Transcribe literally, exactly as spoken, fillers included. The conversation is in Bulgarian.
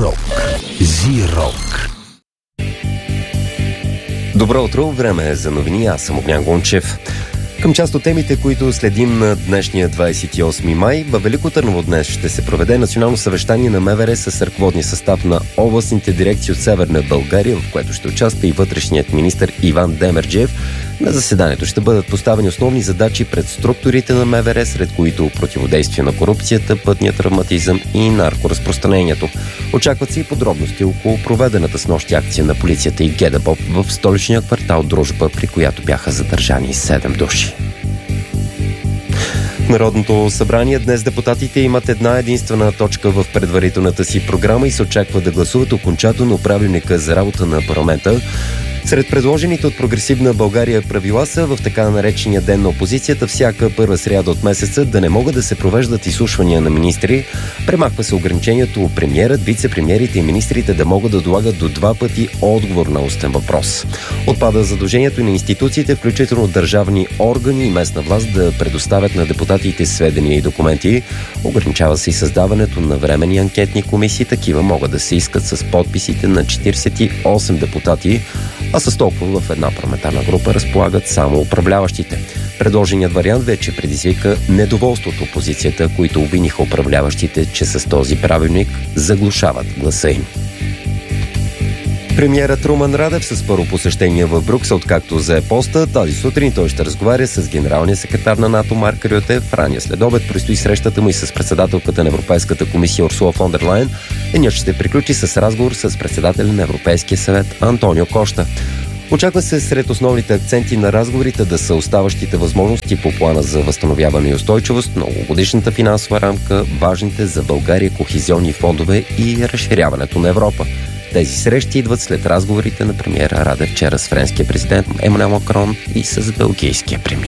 Рок. Зи-Рок. Добро утро, време е за новини, аз съм Огнян Гончев. Към част от темите, които следим на днешния двадесет и осми май, във Велико Търново днес ще се проведе национално съвещание на МВР с ръководния състав на областните дирекции от Северна България, в което ще участва и вътрешният министър Иван Демерджиев. На заседанието ще бъдат поставени основни задачи пред структурите на МВР, сред които противодействие на корупцията, пътния травматизъм и наркоразпространението. Очакват се и подробности около проведената снощи акция на полицията и ГДБОП в столичния квартал Дружба, при която бяха задържани седем души. В Народното събрание днес депутатите имат една единствена точка в предварителната си програма и се очаква да гласуват окончателно правилника за работа на парламента. Сред предложените от Прогресивна България правила са в така наречения ден на опозицията всяка първа сряда от месеца да не могат да се провеждат изслушвания на министри. Премахва се ограничението премиерът, вице-премиерите и министрите да могат да долагат до два пъти отговор на устен въпрос. Отпада задължението и на институциите, включително държавни органи и местна власт, да предоставят на депутатите сведения и документи. Ограничава се и създаването на временни анкетни комисии. Такива могат да се искат с подписите на четиридесет и осем депутати, а с толкова в една парламентарна група разполагат само управляващите. Предложеният вариант вече предизвика недоволство от опозицията, които обвиниха управляващите, че с този правилник заглушават гласа им. Премиерът Румен Радев с първо посещение в Брюксел, откакто зае поста, тази сутрин той ще разговаря с генералния секретар на НАТО Марк Рюте. В ранния следобед предстои срещата му и с председателката на Европейската комисия Урсула фон дер Лайен. Денят ще приключи с разговор с председателя на Европейския съвет Антонио Кошта. Очаква се сред основните акценти на разговорите да са оставащите възможности по плана за възстановяване и устойчивост, многогодишната финансова рамка, важните за България кохезионни фондове и разширяването на Европа. Тези срещи идват след разговорите на премиера Радев вчера с френския президент Емануел Макрон и с белгийския премиер.